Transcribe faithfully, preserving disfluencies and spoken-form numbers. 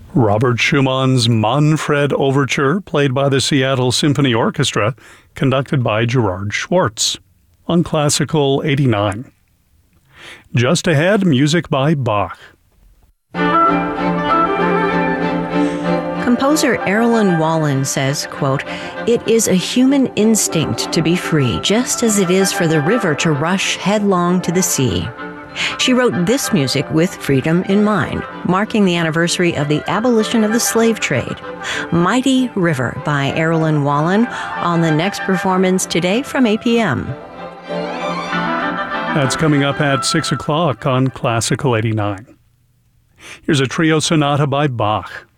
Robert Schumann's Manfred Overture, played by the Seattle Symphony Orchestra, conducted by Gerard Schwartz, on Classical eighty-nine. Just ahead, music by Bach. Composer Erilyn Wallen says, quote, "It is a human instinct to be free, just as it is for the river to rush headlong to the sea." She wrote this music with freedom in mind, marking the anniversary of the abolition of the slave trade. Mighty River by Erilyn Wallen on the next performance today from eight p.m. That's coming up at six o'clock on Classical eighty-nine. Here's a trio sonata by Bach.